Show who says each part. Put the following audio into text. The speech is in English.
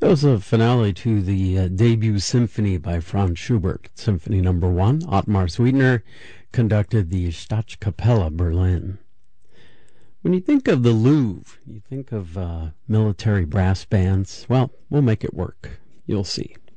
Speaker 1: That was a finale to the debut symphony by Franz Schubert, Symphony Number 1. Ottmar Sweetner conducted the Staatskapelle Berlin. When you think of the Louvre, you think of military brass bands. Well, we'll make it work. You'll see.